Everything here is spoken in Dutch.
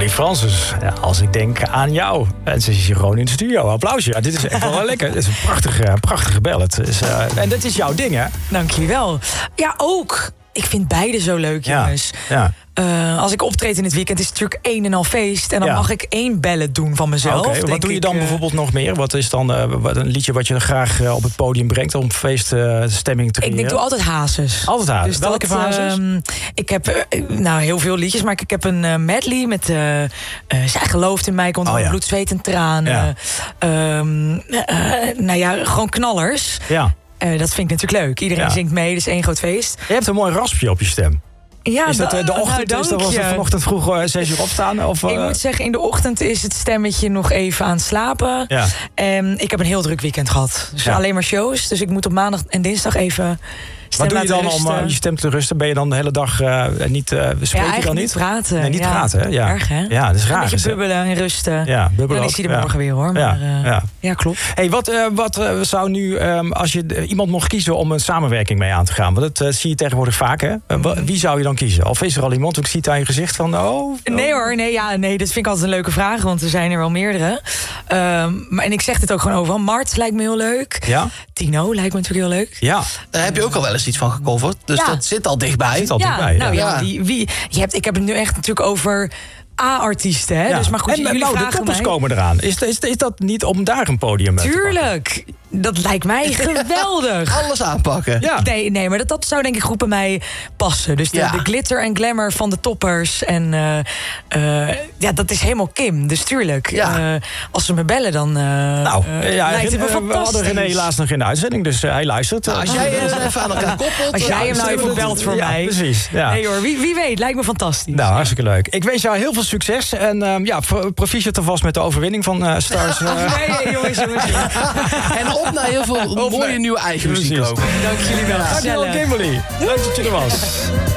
Kimberly Francis, ja, als ik denk aan jou. En ze is hier gewoon in de studio. Applausje. Ja, dit is echt wel lekker. Het is een prachtige ballad. En dat is jouw ding, hè? Dank jullie wel. Ja, ook. Ik vind beide zo leuk, jongens. Ja. Als ik optreed in het weekend is het natuurlijk een en al feest. En dan mag ik 1 ballad doen van mezelf. Okay, wat doe je dan bijvoorbeeld nog meer? Wat is dan een liedje wat je graag op het podium brengt om feeststemming te creëren? Ik doe altijd Hazes. Altijd Hazes. Dus welke Hazes? Ik heb heel veel liedjes, maar ik heb een medley met Zij gelooft in mij, komt van bloed, zweet en tranen. Ja. Gewoon knallers. Ja. Dat vind ik natuurlijk leuk. Iedereen zingt mee, dus 1 groot feest. Je hebt een mooi raspje op je stem. Ja, is dat de ochtend? Nou, was het vanochtend vroeg 6 uur opstaan? Of, Ik moet zeggen, in de ochtend is het stemmetje nog even aan het slapen. Ja. Ik heb een heel druk weekend gehad. Dus alleen maar shows. Dus ik moet op maandag en dinsdag even... Wat doe je dan om je stem te rusten? Ben je dan de hele dag niet... spreek je dan niet? Praten. Nee, niet praten, hè? Ja. Erg, hè? Ja, dat is raar. Een beetje bubbelen en rusten. Ja, bubbelen. Dan is hij er morgen weer, hoor. Maar, ja, klopt. Hey, wat zou nu, als je iemand mocht kiezen om een samenwerking mee aan te gaan? Want dat zie je tegenwoordig vaak, hè? Wie zou je dan kiezen? Of is er al iemand? Ik zie het aan je gezicht van... Nee hoor, nee, dat vind ik altijd een leuke vraag. Want er zijn er wel meerdere. En ik zeg dit ook gewoon overal. Mart lijkt me heel leuk. Ja? Tino lijkt me natuurlijk heel leuk. Ja. Daar heb je ook al wel eens iets van gecoverd. Dus dat zit al dichtbij. Ik heb het nu echt natuurlijk over A-artiesten. Hè? Ja. Dus maar goed, jullie vragen de toppers mij. komen eraan. Is dat niet om daar een podium te Tuurlijk. Dat lijkt mij geweldig. Alles aanpakken. Ja. Nee, maar dat zou denk ik goed bij mij passen. Dus de glitter en glamour van de toppers. En dat is helemaal Kim. Dus tuurlijk. Ja. Als ze me bellen, dan lijkt het me fantastisch. We hadden René helaas nog in de uitzending, dus hij luistert. Nou, als jij even aan elkaar koppelt... Als jij hem nou even belt voor mij. Precies. Ja. Nee hoor, wie weet. Lijkt me fantastisch. Nou, hartstikke leuk. Ik wens jou heel veel succes. En proficiat alvast met de overwinning van Stars. Nee, jongens. En op naar heel veel mooie nieuwe eigen muziek ook. Dank jullie wel. Dankjewel, Kimberly. Leuk dat je er was.